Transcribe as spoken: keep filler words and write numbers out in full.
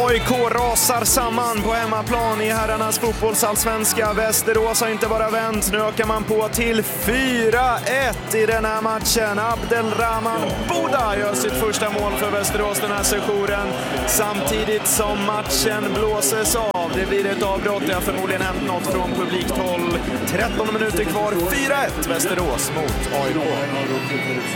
A I K rasar samman på hemmaplan i herrarnas fotbollsallsvenska. Västerås har inte bara vänt, nu ökar man på till fyra ett i den här matchen. Abdelrahman Boda gör sitt första mål för Västerås den här sessionen, samtidigt som matchen blåses av. Det blir ett avbrott, det har förmodligen hänt något från publikt håll. tretton minuter kvar, fyra ett Västerås mot A I K.